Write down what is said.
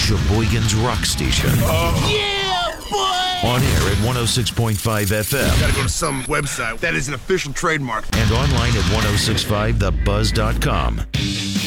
Sheboygan's rock station. Yeah, boy! On air at 106.5 FM. Gotta go to some website that is an official trademark. And online at 1065thebuzz.com.